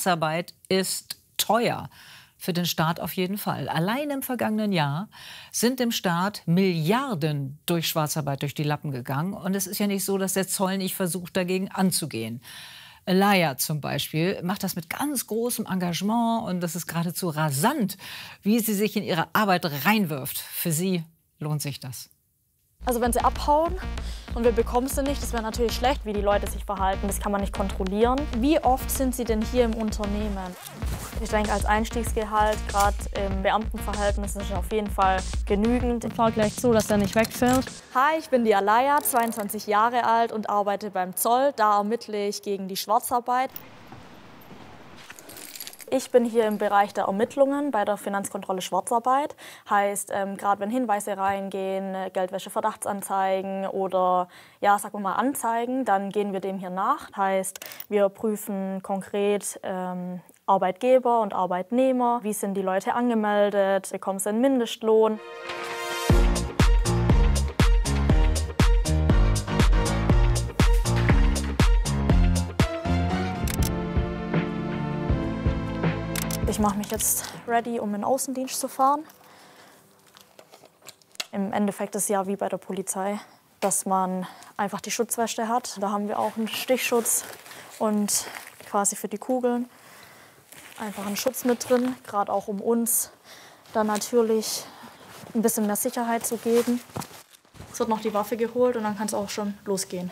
Schwarzarbeit ist teuer. Für den Staat auf jeden Fall. Allein im vergangenen Jahr sind dem Staat Milliarden durch Schwarzarbeit durch die Lappen gegangen. Und es ist ja nicht so, dass der Zoll nicht versucht, dagegen anzugehen. Alaya zum Beispiel macht das mit ganz großem Engagement und das ist geradezu rasant, wie sie sich in ihre Arbeit reinwirft. Für sie lohnt sich das. Also wenn sie abhauen und wir bekommen sie nicht, das wäre natürlich schlecht, wie die Leute sich verhalten. Das kann man nicht kontrollieren. Wie oft sind sie denn hier im Unternehmen? Ich denke, als Einstiegsgehalt, gerade im Beamtenverhältnis, ist es auf jeden Fall genügend. Ich fahre gleich zu, dass der nicht wegfährt. Hi, ich bin die Alaya, 22 Jahre alt und arbeite beim Zoll. Da ermittle ich gegen die Schwarzarbeit. Ich bin hier im Bereich der Ermittlungen bei der Finanzkontrolle Schwarzarbeit. Heißt, gerade wenn Hinweise reingehen, Geldwäsche-Verdachtsanzeigen oder ja, sagen wir mal Anzeigen, dann gehen wir dem hier nach. Heißt, wir prüfen konkret Arbeitgeber und Arbeitnehmer. Wie sind die Leute angemeldet? Bekommen sie einen Mindestlohn? Ich mache mich jetzt ready, um in den Außendienst zu fahren. Im Endeffekt ist es ja wie bei der Polizei, dass man einfach die Schutzweste hat. Da haben wir auch einen Stichschutz und quasi für die Kugeln einfach einen Schutz mit drin, gerade auch um uns dann natürlich ein bisschen mehr Sicherheit zu geben. Es wird noch die Waffe geholt und dann kann es auch schon losgehen.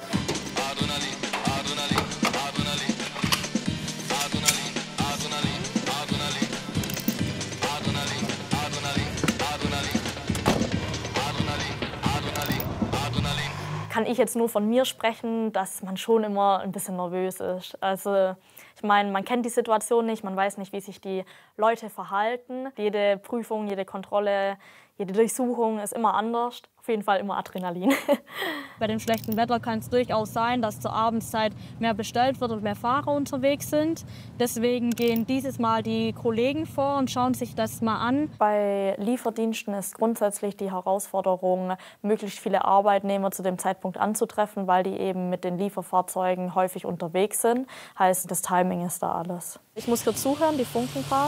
Kann ich jetzt nur von mir sprechen, dass man schon immer ein bisschen nervös ist. Also ich meine, man kennt die Situation nicht, man weiß nicht, wie sich die Leute verhalten. Jede Prüfung, jede Kontrolle, jede Durchsuchung ist immer anders. Auf jeden Fall immer Adrenalin. Bei dem schlechten Wetter kann es durchaus sein, dass zur Abendszeit mehr bestellt wird und mehr Fahrer unterwegs sind. Deswegen gehen dieses Mal die Kollegen vor und schauen sich das mal an. Bei Lieferdiensten ist grundsätzlich die Herausforderung, möglichst viele Arbeitnehmer zu dem Zeitpunkt anzutreffen, weil die eben mit den Lieferfahrzeugen häufig unterwegs sind. Heißt, das Timing ist da alles. Ich muss hier zuhören, die funken gerade.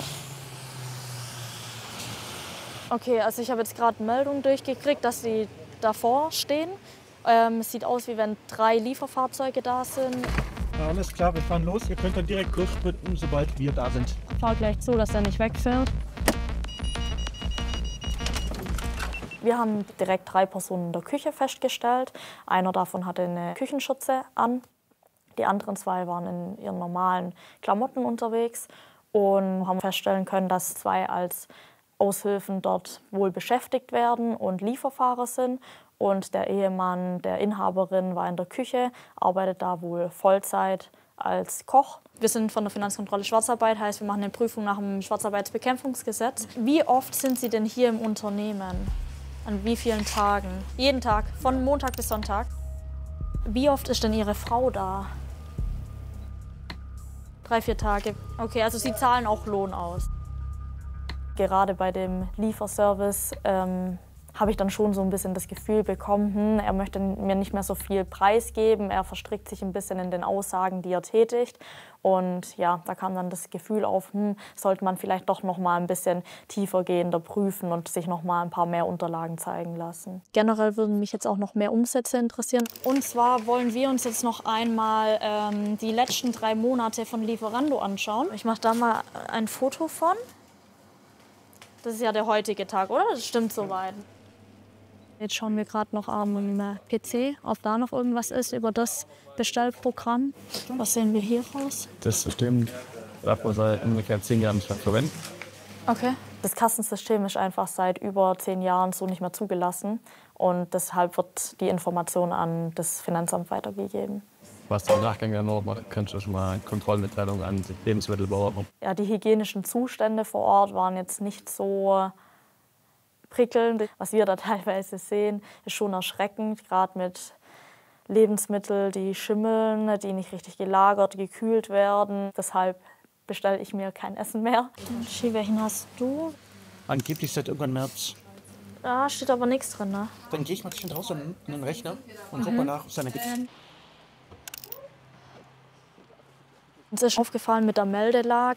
Okay, also ich habe jetzt gerade Meldungen durchgekriegt, dass sie davor stehen. Es sieht aus, wie wenn 3 Lieferfahrzeuge da sind. Ja, alles klar, wir fahren los. Ihr könnt dann direkt durchsprinten, sobald wir da sind. Ich fahre gleich zu, dass der nicht wegfährt. Wir haben direkt 3 Personen in der Küche festgestellt. Einer davon hatte eine Küchenschürze an. Die anderen 2 waren in ihren normalen Klamotten unterwegs und haben feststellen können, dass 2 als Aushilfen dort wohl beschäftigt werden und Lieferfahrer sind. Und der Ehemann der Inhaberin war in der Küche, arbeitet da wohl Vollzeit als Koch. Wir sind von der Finanzkontrolle Schwarzarbeit, heißt, wir machen eine Prüfung nach dem Schwarzarbeitsbekämpfungsgesetz. Wie oft sind Sie denn hier im Unternehmen? An wie vielen Tagen? Jeden Tag, von Montag bis Sonntag. Wie oft ist denn Ihre Frau da? 3, 4 Tage. Okay, also Sie zahlen auch Lohn aus. Gerade bei dem Lieferservice habe ich dann schon so ein bisschen das Gefühl bekommen, er möchte mir nicht mehr so viel preisgeben. Er verstrickt sich ein bisschen in den Aussagen, die er tätigt. Und ja, da kam dann das Gefühl auf, sollte man vielleicht doch noch mal ein bisschen tiefergehender prüfen und sich noch mal ein paar mehr Unterlagen zeigen lassen. Generell würden mich jetzt auch noch mehr Umsätze interessieren. Und zwar wollen wir uns jetzt noch einmal die letzten 3 Monate von Lieferando anschauen. Ich mache da mal ein Foto von. Das ist ja der heutige Tag, oder? Das stimmt soweit. Jetzt schauen wir gerade noch am PC, ob da noch irgendwas ist über das Bestellprogramm. Was sehen wir hier raus? Das System darf man seit ungefähr 10 Jahren nicht mehr verwenden. Okay. Das Kassensystem ist einfach seit über 10 Jahren so nicht mehr zugelassen. Und deshalb wird die Information an das Finanzamt weitergegeben. Was du im Nachgang dann noch machen kannst, du schon mal eine Kontrollmitteilung an die Lebensmittelverordnung. Ja, die hygienischen Zustände vor Ort waren jetzt nicht so prickelnd. Was wir da teilweise sehen, ist schon erschreckend, gerade mit Lebensmitteln, die schimmeln, die nicht richtig gelagert, gekühlt werden. Deshalb bestelle ich mir kein Essen mehr. Welchen hast du? Angeblich seit irgendwann März. Da steht aber nichts drin, ne? Dann gehe ich mal draußen in den Rechner und guck mal nach, was da gibt. Uns ist aufgefallen mit der Meldelage.